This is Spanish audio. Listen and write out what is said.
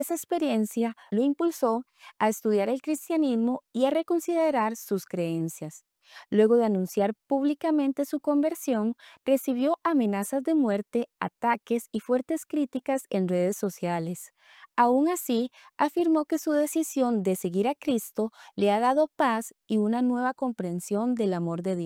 Esa experiencia lo impulsó a estudiar el cristianismo y a reconsiderar sus creencias. Luego de anunciar públicamente su conversión, recibió amenazas de muerte, ataques y fuertes críticas en redes sociales. Aún así, afirmó que su decisión de seguir a Cristo le ha dado paz y una nueva comprensión del amor de Dios.